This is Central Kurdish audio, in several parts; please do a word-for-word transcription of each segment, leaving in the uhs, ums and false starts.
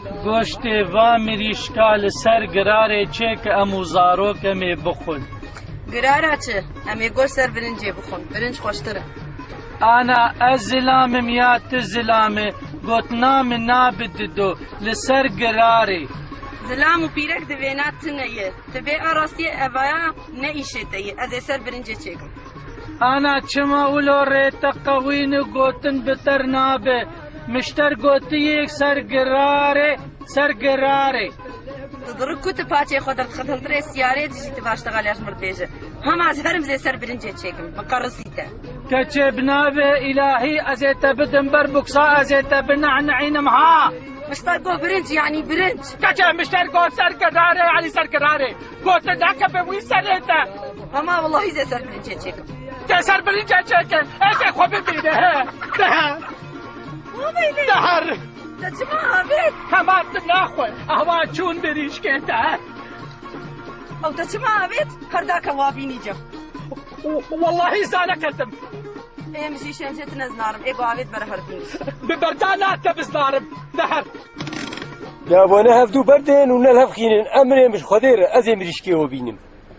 گۆشتێ وا مریشکا لەسەر گرارێ چێکە ئەم و زارۆکەمێ بخۆن. گرارە چ؟ ئەمێ گۆشت سەر برنجێ بخۆن، برنج خۆشترە. ئانا ئەس زلامم یا ت زلامێ گوتنا من نابددۆ لەسەر گرارێ. زلام و پیرەک دەوێنات تنەیە تبێ ئاڕاستیە ئەڤایە نەئیشێتەیە ئەزێ سەر برنجێ چێکم. ئانا چما ئولۆ ڕێتە قەوین و گوتن بتەر نابێ مشتەر گوتیەک سەر گرارێ سەر گرارێ. دڕک کوتە پاچێ خۆ دەرخەتەنترێ سیارێ دژیتە باشتەغالیاش مردێژە هەماز هەرم زێ سەر برنجێ چێکم بقەڕسیتە. کەچێ بنابێ ئیلاهی ئەزێتە بدم بەر بوکسا ئەزێتە بنەعنەعینم ها. مشتەر گۆ برنج یعنی برنج. کەچێ مشتەر گۆ سەر گرارێ یعنی سەر گرارێ گۆتە داکە بە وی سەرێتە. هەما وەڵڵاهی زێ سەر برنجێ چێکم. تێ سەر برنجێ چێکن ئێکێ خۆ ببینێ هێ دەهە دەهەر دەچما ئاوێت هەمان ناخۆی ئەوا چوون بریشکێتە. ئەو دەچما ئاوێت هەرداکە وابینی جە. وەڵڵاهی زانەکەتم. ئێمژی شێنجێت نەزنارم ئێگۆ ئاوێت بەرە هەردوو ببەردا ناتە بزنارم دەهەر. جابۆنە هەفتوو بەردێن و نەل هەفخینن ئەمرێ مش خۆدێرە ئەزێ مریشکێوە بینم.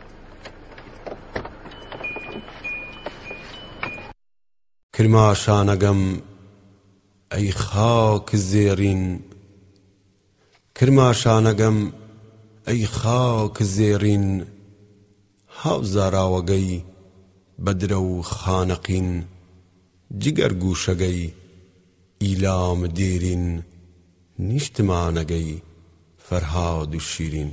کرماشانەگەم ئەی خاک زێڕین کرماشانەگەم ئەی خاک زێڕین هاوزاراوەگەی بەدرە و خانەقین جگەر گوشەگەی ئیلام دێرین نیشتمانەگەی فەرهاد و شیرین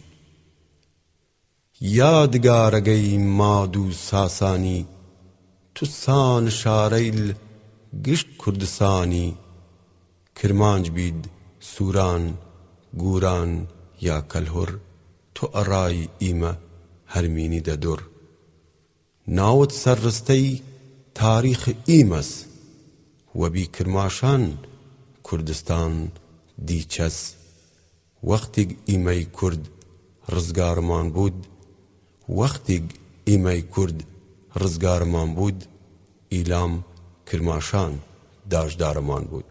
یادگارەگەی ماد و ساسانی توسان شارەیل گشت کوردستانی کرمانج بید سووران گوران یا کەلهۆر تۆ ئەڕای ئیمە هەرمینی دەدۆر ناوت سەرڕستەی تاریخ ئیمەس وەبی کرماشان کوردستان دیچەس وەختێک ئیمەی کورد ڕزگارمان بود وەختێک ئیمەی کورد ڕزگارمان بود ئیلام کرماشان داژدارمان بود.